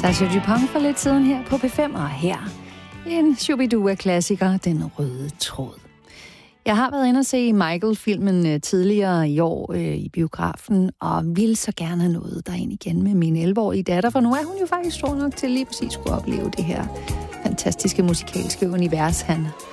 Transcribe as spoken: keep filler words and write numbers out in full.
Sascha Dupont for lidt siden her på P fem, og her en Shubidua-klassiker, Den Røde Tråd. Jeg har været inde og se Michael-filmen tidligere i år øh, i biografen, og ville så gerne have nået derind igen med min elleve-årige datter, for nu er hun jo faktisk stor nok til lige præcis at kunne opleve det her fantastiske musikalske univers, han